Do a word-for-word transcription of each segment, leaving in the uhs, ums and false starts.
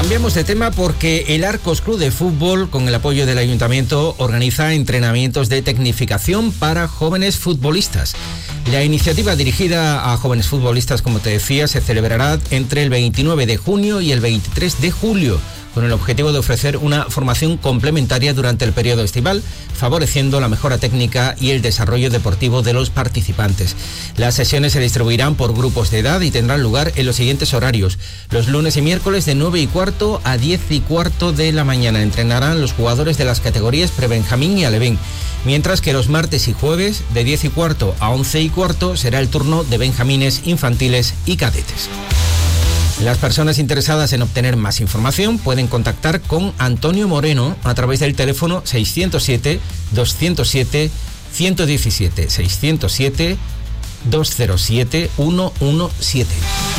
Cambiamos de tema porque el Arcos Club de Fútbol, con el apoyo del Ayuntamiento, organiza entrenamientos de tecnificación para jóvenes futbolistas. La iniciativa dirigida a jóvenes futbolistas, como te decía, se celebrará entre el veintinueve de junio y el veintitrés de julio, con el objetivo de ofrecer una formación complementaria durante el periodo estival, favoreciendo la mejora técnica y el desarrollo deportivo de los participantes. Las sesiones se distribuirán por grupos de edad y tendrán lugar en los siguientes horarios. Los lunes y miércoles de nueve y cuarto a diez y cuarto de la mañana entrenarán los jugadores de las categorías prebenjamín y alevín, mientras que los martes y jueves de diez y cuarto a once y cuarto será el turno de benjamines, infantiles y cadetes. Las personas interesadas en obtener más información pueden contactar con Antonio Moreno a través del teléfono seiscientos siete, doscientos siete, ciento diecisiete, seiscientos siete, doscientos siete, ciento diecisiete.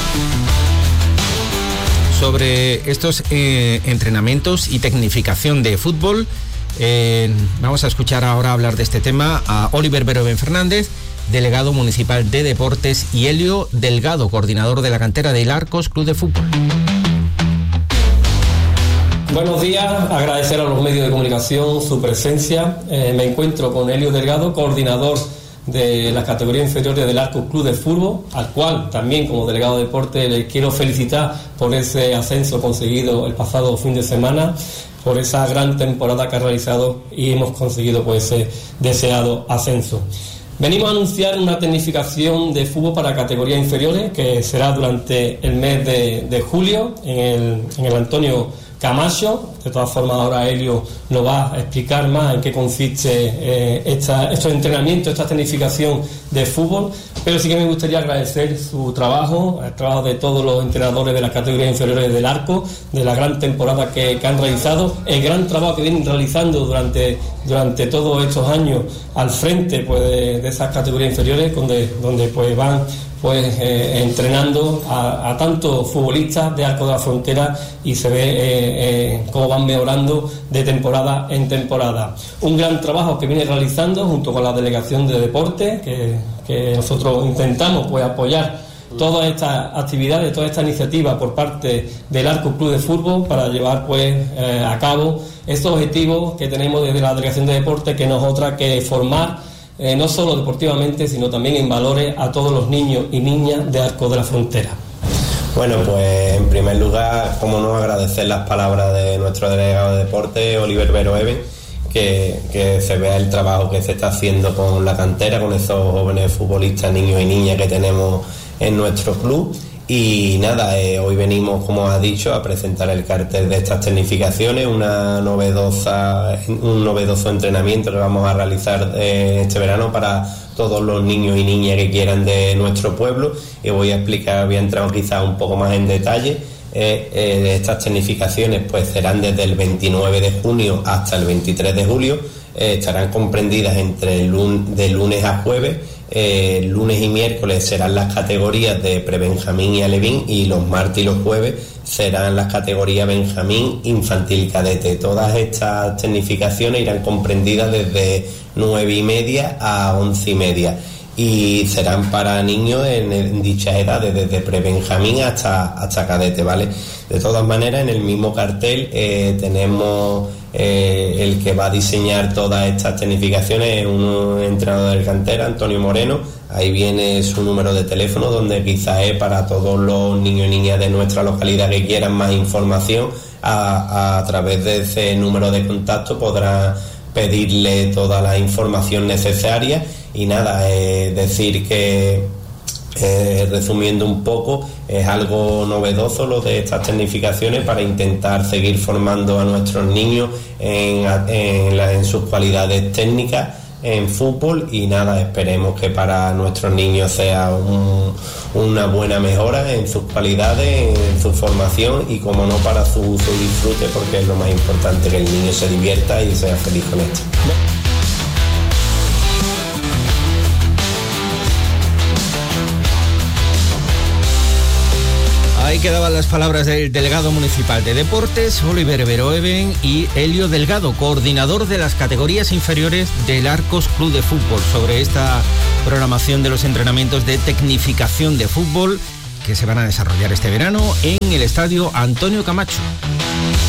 Sobre estos eh, entrenamientos y tecnificación de fútbol, eh, vamos a escuchar ahora hablar de este tema a Oliver Beroven Fernández, delegado municipal de Deportes, y Helio Delgado, coordinador de la cantera del Arcos Club de Fútbol. Buenos días, agradecer a los medios de comunicación su presencia. Eh, me encuentro con Helio Delgado, coordinador de las categorías inferiores del Arcos Club de Fútbol, al cual también como delegado de Deportes le quiero felicitar por ese ascenso conseguido el pasado fin de semana, por esa gran temporada que ha realizado y hemos conseguido pues ese deseado ascenso. Venimos a anunciar una tecnificación de fútbol para categorías inferiores que será durante el mes de, de julio en el, en el Antonio Camacho. De todas formas, ahora Helio nos va a explicar más en qué consiste eh, esta, estos entrenamientos, esta tecnificación de fútbol, pero sí que me gustaría agradecer su trabajo, el trabajo de todos los entrenadores de las categorías inferiores del Arco, de la gran temporada que, que han realizado, el gran trabajo que vienen realizando durante, durante todos estos años al frente pues, de, de esas categorías inferiores, donde, donde pues van pues eh, entrenando a, a tantos futbolistas de Arcos de la Frontera y se ve eh, eh, cómo van mejorando de temporada en temporada. Un gran trabajo que viene realizando junto con la Delegación de Deportes, que, que nosotros intentamos pues apoyar todas estas actividades, toda esta iniciativa por parte del Arcos Club de Fútbol para llevar pues eh, a cabo estos objetivos que tenemos desde la Delegación de Deportes, que no es otra que formar Eh, no solo deportivamente, sino también en valores a todos los niños y niñas de Arcos de la Frontera. Bueno, pues en primer lugar, cómo no agradecer las palabras de nuestro delegado de deporte, Oliver Beroven, que, que se vea el trabajo que se está haciendo con la cantera, con esos jóvenes futbolistas, niños y niñas que tenemos en nuestro club. Y nada, eh, hoy venimos, como has dicho, a presentar el cartel de estas tecnificaciones, una novedosa, un novedoso entrenamiento que vamos a realizar eh, este verano para todos los niños y niñas que quieran de nuestro pueblo. Y voy a explicar, voy a entrar quizás un poco más en detalle. Eh, eh, estas tecnificaciones pues serán desde el veintinueve de junio hasta el veintitrés de julio. Eh, estarán comprendidas entre el lun- de lunes a jueves. Eh, lunes y miércoles serán las categorías de prebenjamín y alevín, y los martes y los jueves serán las categorías benjamín, infantil y cadete. Todas estas tecnificaciones irán comprendidas desde nueve y media a once y media y serán para niños en, en dichas edades, desde prebenjamín hasta, hasta cadete, ¿vale? De todas maneras, en el mismo cartel eh, tenemos eh, el que va a diseñar todas estas tecnificaciones, es un entrenador de cantera, Antonio Moreno. Ahí viene su número de teléfono, donde quizás es para todos los niños y niñas de nuestra localidad que quieran más información. A, a través de ese número de contacto podrán pedirle toda la información necesaria. Y nada, eh, decir que, eh, resumiendo un poco, es algo novedoso lo de estas tecnificaciones para intentar seguir formando a nuestros niños en, en, la, en sus cualidades técnicas en fútbol. Y nada, esperemos que para nuestros niños sea un, una buena mejora en sus cualidades, en su formación y, como no, para su, su disfrute, porque es lo más importante, que el niño se divierta y sea feliz con esto. Ahí quedaban las palabras del delegado municipal de Deportes, Oliver Beroven, y Helio Delgado, coordinador de las categorías inferiores del Arcos Club de Fútbol, sobre esta programación de los entrenamientos de tecnificación de fútbol que se van a desarrollar este verano en el estadio Antonio Camacho.